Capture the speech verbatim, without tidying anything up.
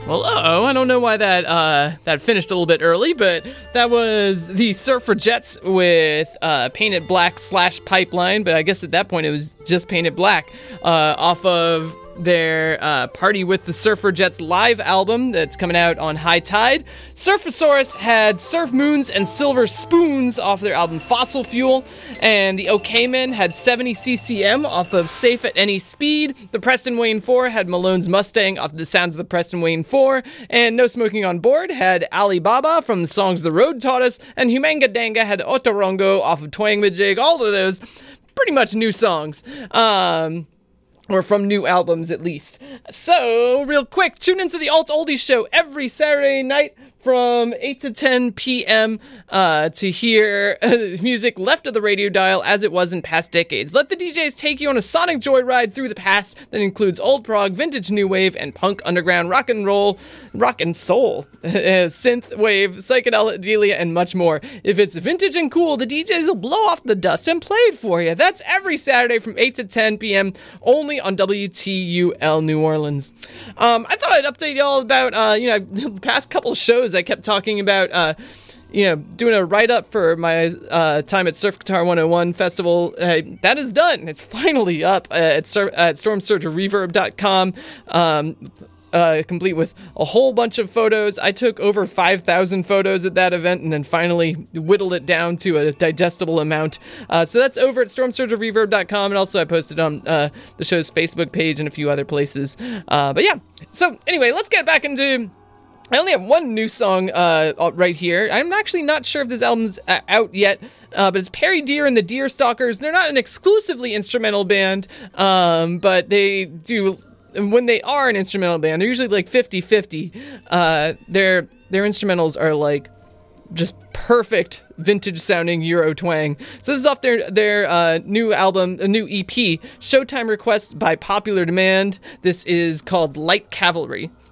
Well, uh-oh, I don't know why that uh, that finished a little bit early, but that was the Surfrajettes with uh, Painted Black slash Pipeline, but I guess at that point it was just Painted Black, uh, off of their uh, Party with the Surfrajettes live album that's coming out on High Tide. Surfasaurus had Surf Moons and Silver Spoons off their album Fossil Fuel, and the OK Men had seventy C C M off of Safe at Any Speed. The Preston Wayne four had Malone's Mustang off of The Sounds of the Preston Wayne four, and No Smoking on Board had Alibaba from the songs The Road Taught Us, and Humanga Danga had Otorongo off of Twang Majig. All of those pretty much new songs. Um... Or from new albums, at least. So, real quick, tune into the Alt Oldies Show every Saturday night from eight to ten p.m. Uh, to hear uh, music left of the radio dial as it was in past decades. Let the D Js take you on a sonic joyride through the past that includes old prog, vintage new wave, and punk, underground, rock and roll, rock and soul, synth wave, psychedelia, and much more. If it's vintage and cool, the D Js will blow off the dust and play it for you. That's every Saturday from eight to ten p.m. only on W T U L New Orleans. Um, I thought I'd update y'all about, uh, you know, the past couple shows I kept talking about, uh, you know, doing a write-up for my uh, time at Surf Guitar one oh one Festival. Uh, that is done. It's finally up uh, at, sur- at storm surge reverb dot com. Um, Uh, complete with a whole bunch of photos. I took over five thousand photos at that event and then finally whittled it down to a digestible amount. Uh, so that's over at storm surge reverb dot com, and also I posted on uh, the show's Facebook page and a few other places. Uh, but yeah, so anyway, let's get back into... I only have one new song uh, right here. I'm actually not sure if this album's uh, out yet, uh, but it's Perry Deer and the Deerstalkers. They're not an exclusively instrumental band, um, but they do... when they are an instrumental band, they're usually like fifty-fifty. Uh, their their instrumentals are like just perfect vintage sounding Euro twang. So this is off their their uh, new album, a new E P, Showtime Requests by Popular Demand. This is called Light Cavalry.